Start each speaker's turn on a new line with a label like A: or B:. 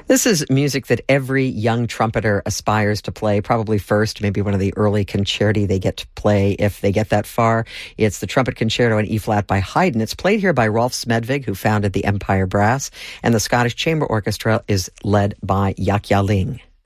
A: This is music that every young trumpeter aspires to play, probably first, maybe one of the early concerti they get to play if they get that far. It's the Trumpet Concerto in E-flat by Haydn. It's played here by Rolf Smedvig, who founded the Empire Brass, and the Scottish Chamber Orchestra is led by Yak Ja Ling.